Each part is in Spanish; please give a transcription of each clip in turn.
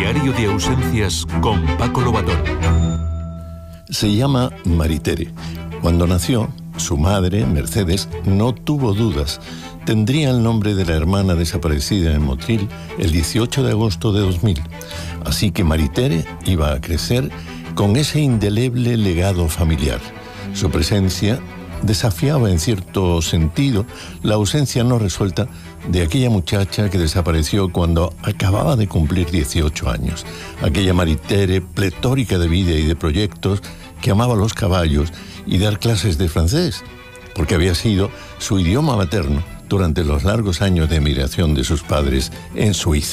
Diario de ausencias con Paco Lobatón. Se llama Maritere. Cuando nació, su madre, Mercedes, no tuvo dudas. Tendría el nombre de la hermana desaparecida en Motril el 18 de agosto de 2000. Así que Maritere iba a crecer con ese indeleble legado familiar. Su presencia desafiaba en cierto sentido la ausencia no resuelta de aquella muchacha que desapareció cuando acababa de cumplir 18 años. Aquella Maritere pletórica de vida y de proyectos, que amaba los caballos y dar clases de francés, porque había sido su idioma materno durante los largos años de emigración de sus padres en Suiza.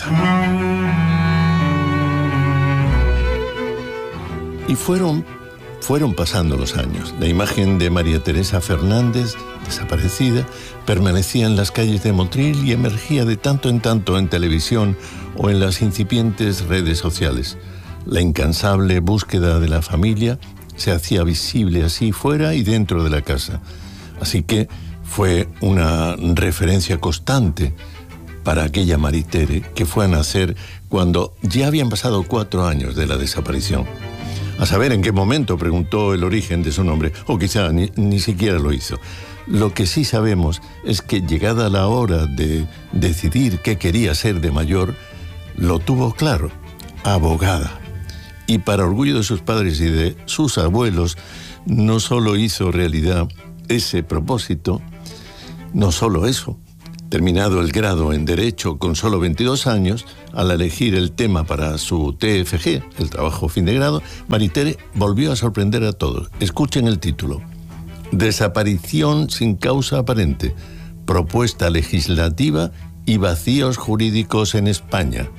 Y fueron pasando los años. La imagen de María Teresa Fernández, desaparecida, permanecía en las calles de Motril y emergía de tanto en tanto en televisión o en las incipientes redes sociales. La incansable búsqueda de la familia se hacía visible así fuera y dentro de la casa. Así que fue una referencia constante para aquella Maritere que fue a nacer cuando ya habían pasado 4 años de la desaparición. A saber en qué momento preguntó el origen de su nombre, o quizá ni siquiera lo hizo. Lo que sí sabemos es que llegada la hora de decidir qué quería ser de mayor, lo tuvo claro: abogada. Y para orgullo de sus padres y de sus abuelos, no solo hizo realidad ese propósito, no solo eso. Terminado el grado en Derecho con solo 22 años, al elegir el tema para su TFG, el trabajo fin de grado, Maritere volvió a sorprender a todos. Escuchen el título: Desaparición sin causa aparente, propuesta legislativa y vacíos jurídicos en España.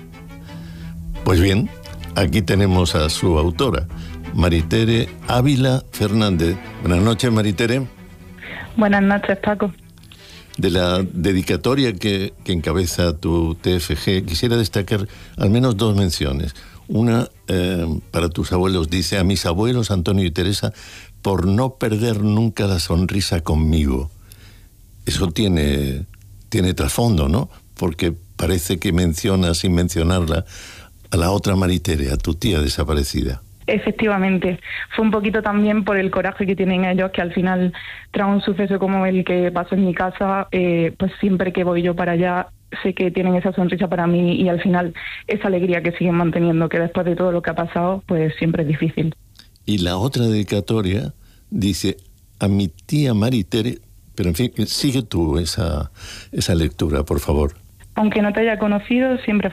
Pues bien, aquí tenemos a su autora, Maritere Ávila Fernández. Buenas noches, Maritere. Buenas noches, Paco. De la dedicatoria que encabeza tu TFG, quisiera destacar al menos 2 menciones. Una, para tus abuelos, dice: a mis abuelos Antonio y Teresa, por no perder nunca la sonrisa conmigo. Eso tiene trasfondo, ¿no? Porque parece que mencionas, sin mencionarla, a la otra Maritere, a tu tía desaparecida. Efectivamente, fue un poquito también por el coraje que tienen ellos, que al final, tras un suceso como el que pasó en mi casa, pues siempre que voy yo para allá, sé que tienen esa sonrisa para mí y al final esa alegría que siguen manteniendo, que después de todo lo que ha pasado, pues siempre es difícil. Y la otra dedicatoria dice: a mi tía Maritere, pero en fin, sigue tú esa lectura, por favor. Aunque no te haya conocido, siempre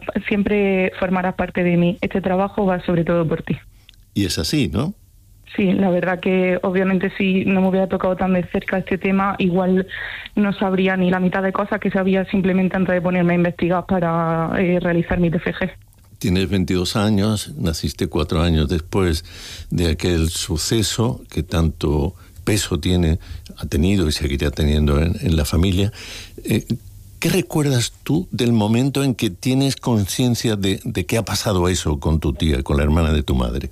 formarás parte de mí. Este trabajo va sobre todo por ti. Y es así, ¿no? Sí, la verdad que obviamente si no me hubiera tocado tan de cerca este tema, igual no sabría ni la mitad de cosas que sabía simplemente antes de ponerme a investigar para realizar mi TFG. Tienes 22 años, naciste 4 años después de aquel suceso que tanto peso ha tenido y seguirá teniendo en la familia. ¿Qué recuerdas tú del momento en que tienes conciencia de que ha pasado eso con tu tía, con la hermana de tu madre?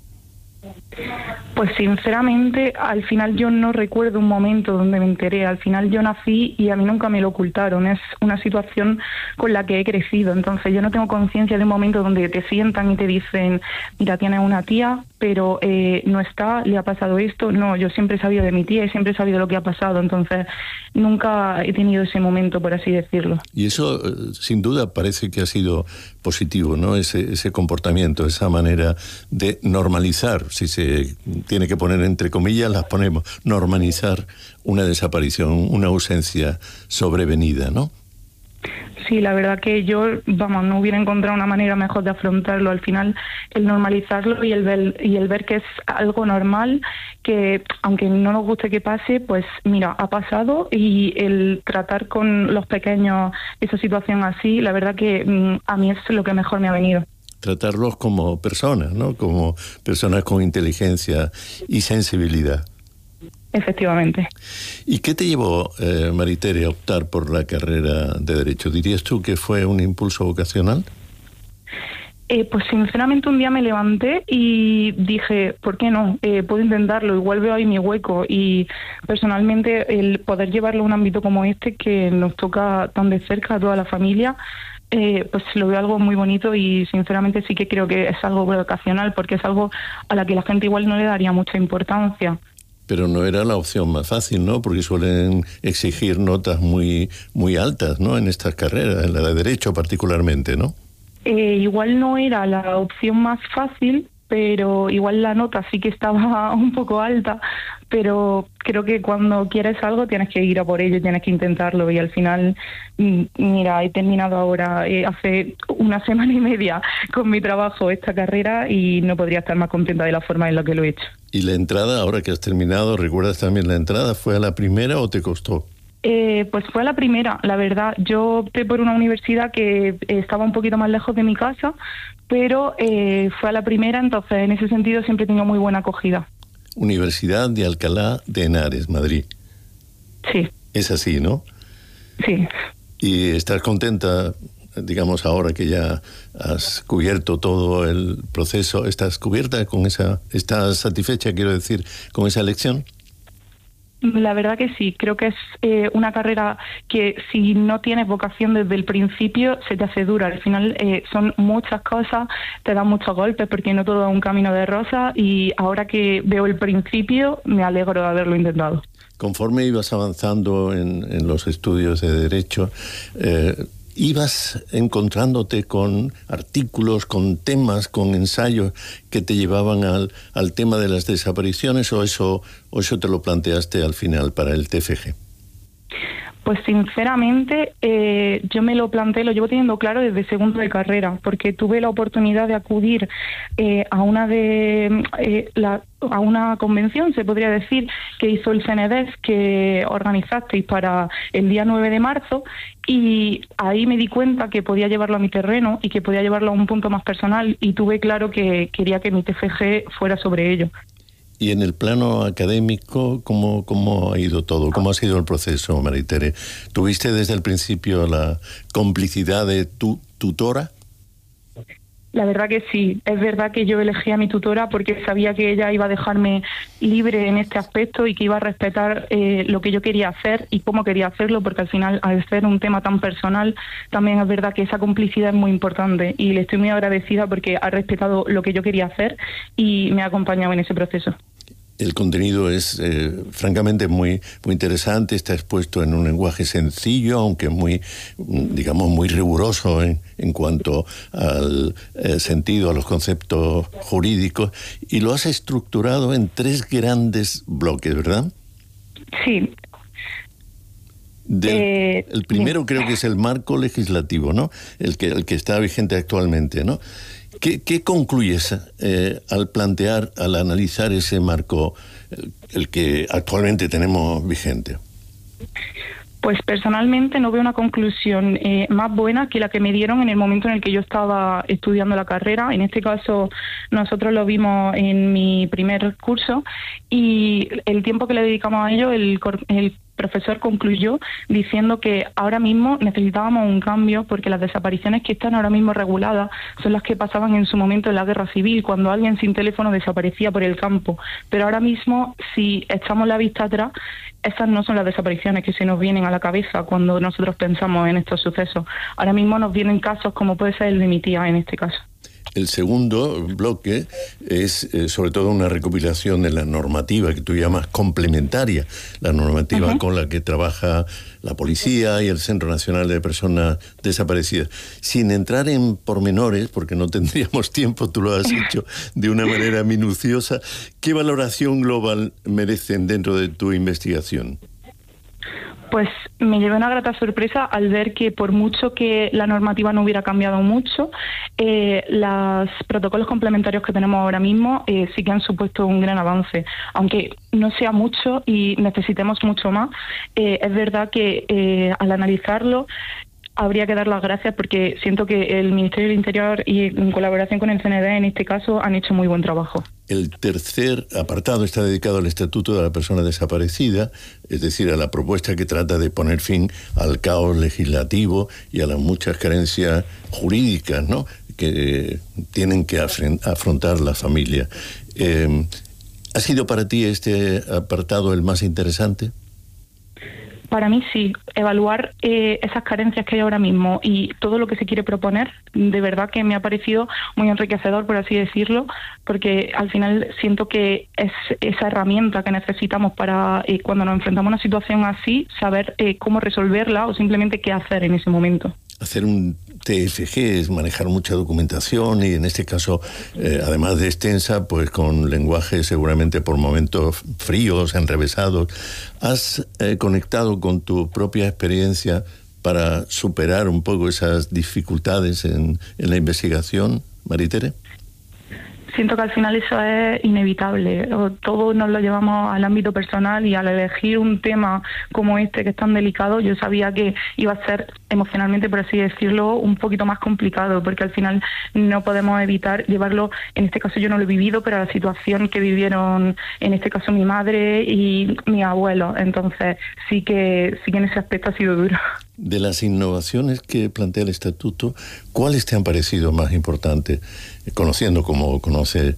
Pues sinceramente, al final yo no recuerdo un momento donde me enteré. Al final yo nací y a mí nunca me lo ocultaron. Es una situación con la que he crecido. Entonces yo no tengo conciencia de un momento donde te sientan y te dicen: mira, tienes una tía, pero no está, le ha pasado esto. No, yo siempre he sabido de mi tía y siempre he sabido lo que ha pasado. Entonces nunca he tenido ese momento, por así decirlo. Y eso, sin duda, parece que ha sido positivo, ¿no? Ese comportamiento, esa manera de normalizar, si se tiene que poner entre comillas, las ponemos, normalizar una desaparición, una ausencia sobrevenida, ¿no? Sí, la verdad que yo, no hubiera encontrado una manera mejor de afrontarlo. Al final, el normalizarlo y el ver que es algo normal, que aunque no nos guste que pase, pues mira, ha pasado, y el tratar con los pequeños esa situación así, la verdad que a mí es lo que mejor me ha venido. Tratarlos como personas, ¿no? Como personas con inteligencia y sensibilidad. Efectivamente. ¿Y qué te llevó, Maritere, a optar por la carrera de Derecho? ¿Dirías tú que fue un impulso vocacional? Pues sinceramente un día me levanté y dije, ¿por qué no? Puedo intentarlo, igual veo ahí mi hueco. Y personalmente el poder llevarlo a un ámbito como este, que nos toca tan de cerca a toda la familia, pues lo veo algo muy bonito y sinceramente sí que creo que es algo vocacional, porque es algo a la que la gente igual no le daría mucha importancia. Pero no era la opción más fácil, ¿no? Porque suelen exigir notas muy, muy altas, ¿no? En estas carreras, en la de Derecho particularmente, ¿no? Igual no era la opción más fácil, pero igual la nota sí que estaba un poco alta, pero creo que cuando quieres algo tienes que ir a por ello, tienes que intentarlo, y al final, mira, he terminado ahora hace 1 semana y media con mi trabajo esta carrera y no podría estar más contenta de la forma en la que lo he hecho. ¿Y la entrada, ahora que has terminado, recuerdas también la entrada? ¿Fue a la primera o te costó? Pues fue la primera, la verdad. Yo opté por una universidad que estaba un poquito más lejos de mi casa, pero fue a la primera, entonces en ese sentido siempre he tenido muy buena acogida. Universidad de Alcalá de Henares, Madrid. Sí. Es así, ¿no? Sí. ¿Y estás contenta, digamos, ahora que ya has cubierto todo el proceso? ¿Estás cubierta con estás satisfecha, quiero decir, con esa elección? La verdad que sí, creo que es una carrera que si no tienes vocación desde el principio se te hace dura. Al final son muchas cosas, te dan muchos golpes porque no todo es un camino de rosas, y ahora que veo el principio me alegro de haberlo intentado. Conforme ibas avanzando en los estudios de Derecho, ¿ibas encontrándote con artículos, con temas, con ensayos que te llevaban al tema de las desapariciones, o eso te lo planteaste al final para el TFG? Pues sinceramente yo me lo planteé, lo llevo teniendo claro desde segundo de carrera, porque tuve la oportunidad de acudir a una convención, se podría decir, que hizo el CNDES, que organizasteis para el día 9 de marzo, y ahí me di cuenta que podía llevarlo a mi terreno y que podía llevarlo a un punto más personal, y tuve claro que quería que mi TFG fuera sobre ello. Y en el plano académico, ¿cómo ha ido todo? ¿Cómo ha sido el proceso, María Tere? ¿Tuviste desde el principio la complicidad de tu tutora? La verdad que sí, es verdad que yo elegí a mi tutora porque sabía que ella iba a dejarme libre en este aspecto y que iba a respetar lo que yo quería hacer y cómo quería hacerlo, porque al final, al ser un tema tan personal, también es verdad que esa complicidad es muy importante, y le estoy muy agradecida porque ha respetado lo que yo quería hacer y me ha acompañado en ese proceso. El contenido es francamente muy, muy interesante, está expuesto en un lenguaje sencillo, aunque muy, digamos, muy riguroso en cuanto al sentido, a los conceptos jurídicos, y lo has estructurado en 3 grandes bloques, ¿verdad? Sí. El primero creo que es el marco legislativo, ¿no? El que está vigente actualmente, ¿no? ¿Qué concluyes al analizar ese marco, el que actualmente tenemos vigente? Pues personalmente no veo una conclusión más buena que la que me dieron en el momento en el que yo estaba estudiando la carrera. En este caso nosotros lo vimos en mi primer curso, y el tiempo que le dedicamos a ello, el profesor concluyó diciendo que ahora mismo necesitábamos un cambio, porque las desapariciones que están ahora mismo reguladas son las que pasaban en su momento en la guerra civil, cuando alguien sin teléfono desaparecía por el campo. Pero ahora mismo, si echamos la vista atrás, esas no son las desapariciones que se nos vienen a la cabeza cuando nosotros pensamos en estos sucesos. Ahora mismo nos vienen casos como puede ser el de mi tía en este caso. El segundo bloque es sobre todo una recopilación de la normativa que tú llamas complementaria, la normativa con la que trabaja la policía y el Centro Nacional de Personas Desaparecidas. Sin entrar en pormenores, porque no tendríamos tiempo, tú lo has dicho de una manera minuciosa, ¿qué valoración global merecen dentro de tu investigación? Pues me llevé una grata sorpresa al ver que, por mucho que la normativa no hubiera cambiado mucho, los protocolos complementarios que tenemos ahora mismo sí que han supuesto un gran avance. Aunque no sea mucho y necesitemos mucho más, es verdad que al analizarlo habría que dar las gracias, porque siento que el Ministerio del Interior y en colaboración con el CND en este caso han hecho muy buen trabajo. El tercer apartado está dedicado al Estatuto de la Persona Desaparecida, es decir, a la propuesta que trata de poner fin al caos legislativo y a las muchas carencias jurídicas, ¿no?, que tienen que afrontar la familia. ¿Ha sido para ti este apartado el más interesante? Para mí sí, evaluar esas carencias que hay ahora mismo y todo lo que se quiere proponer, de verdad que me ha parecido muy enriquecedor, por así decirlo, porque al final siento que es esa herramienta que necesitamos para cuando nos enfrentamos a una situación así, saber cómo resolverla o simplemente qué hacer en ese momento. Hacer un TFG es manejar mucha documentación y en este caso, además de extensa, pues con lenguaje seguramente por momentos fríos, enrevesados. ¿Has conectado con tu propia experiencia para superar un poco esas dificultades en la investigación, Maritere? Siento que al final eso es inevitable. Todos nos lo llevamos al ámbito personal y al elegir un tema como este que es tan delicado, yo sabía que iba a ser emocionalmente, por así decirlo, un poquito más complicado, porque al final no podemos evitar llevarlo, en este caso yo no lo he vivido, pero a la situación que vivieron, en este caso mi madre y mi abuelo. Entonces sí que en ese aspecto ha sido duro. De las innovaciones que plantea el Estatuto, ¿cuáles te han parecido más importantes? Conociendo como conoce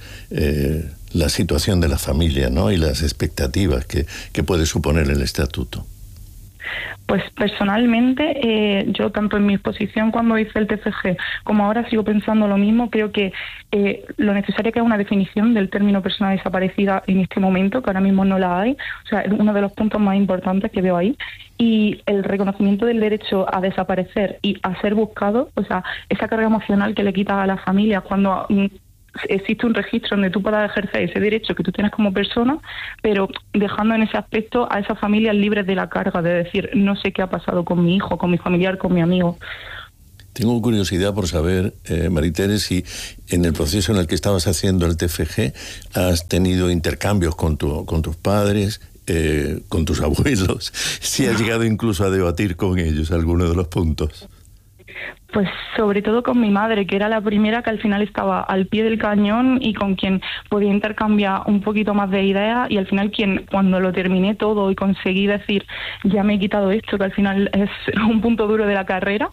la situación de la familia, ¿no? Y las expectativas que puede suponer el Estatuto. Pues personalmente, yo tanto en mi exposición cuando hice el TFG como ahora sigo pensando lo mismo. Creo que lo necesario que es una definición del término persona desaparecida en este momento, que ahora mismo no la hay. O sea, es uno de los puntos más importantes que veo ahí. Y el reconocimiento del derecho a desaparecer y a ser buscado, o sea, esa carga emocional que le quita a las familias cuando existe un registro donde tú puedas ejercer ese derecho que tú tienes como persona, pero dejando en ese aspecto a esas familias libres de la carga de decir, no sé qué ha pasado con mi hijo, con mi familiar, con mi amigo. Tengo curiosidad por saber, Maritere, si en el proceso en el que estabas haciendo el TFG has tenido intercambios con tus padres, con tus abuelos, si has llegado incluso a debatir con ellos algunos de los puntos. Pues sobre todo con mi madre, que era la primera que al final estaba al pie del cañón y con quien podía intercambiar un poquito más de ideas, y al final cuando lo terminé todo y conseguí decir, ya me he quitado esto, que al final es un punto duro de la carrera,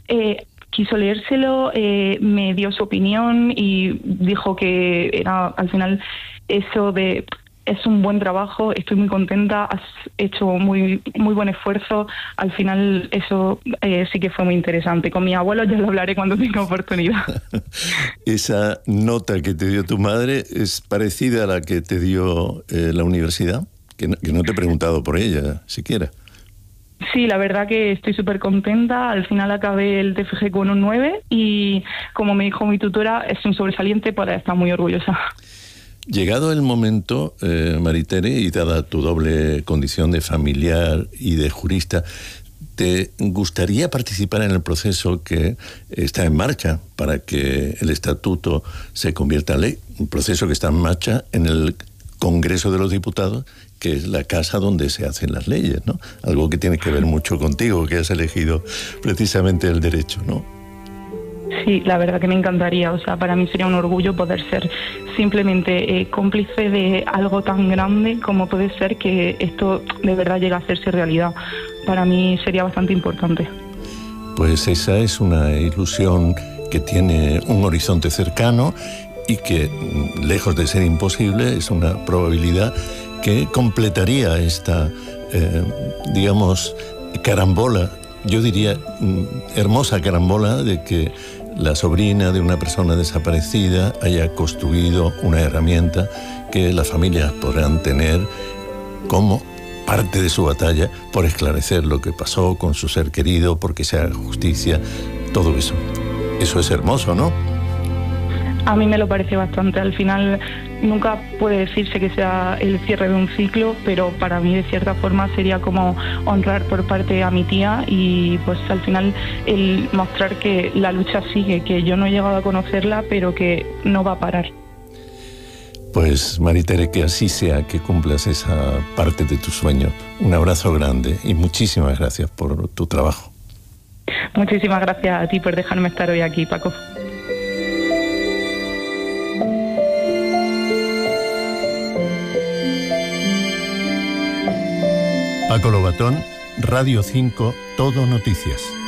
quiso leérselo, me dio su opinión y dijo que era al final eso de... Es un buen trabajo, estoy muy contenta, has hecho muy buen esfuerzo. Al final eso sí que fue muy interesante. Con mi abuelo ya lo hablaré cuando tenga oportunidad. ¿Esa nota que te dio tu madre es parecida a la que te dio la universidad? Que no te he preguntado por ella siquiera. Sí, la verdad que estoy súper contenta. Al final acabé el TFG con un 9 y, como me dijo mi tutora, es un sobresaliente para estar muy orgullosa. Llegado el momento, Maritere, y dada tu doble condición de familiar y de jurista, ¿te gustaría participar en el proceso que está en marcha para que el Estatuto se convierta en ley? Un proceso que está en marcha en el Congreso de los Diputados, que es la casa donde se hacen las leyes, ¿no? Algo que tiene que ver mucho contigo, que has elegido precisamente el derecho, ¿no? Sí, la verdad que me encantaría. O sea, para mí sería un orgullo poder ser simplemente cómplice de algo tan grande como puede ser que esto de verdad llegue a hacerse realidad. Para mí sería bastante importante. Pues esa es una ilusión que tiene un horizonte cercano y que, lejos de ser imposible, es una probabilidad que completaría esta, digamos, carambola, yo diría hermosa carambola, de que la sobrina de una persona desaparecida haya construido una herramienta que las familias podrán tener como parte de su batalla por esclarecer lo que pasó con su ser querido, porque se haga justicia, todo eso. Eso es hermoso, ¿no? A mí me lo parece bastante. Al final nunca puede decirse que sea el cierre de un ciclo, pero para mí de cierta forma sería como honrar por parte a mi tía y pues al final el mostrar que la lucha sigue, que yo no he llegado a conocerla, pero que no va a parar. Pues Maritere, que así sea, que cumplas esa parte de tu sueño. Un abrazo grande y muchísimas gracias por tu trabajo. Muchísimas gracias a ti por dejarme estar hoy aquí, Paco. Paco Lobatón, Radio 5, Todo Noticias.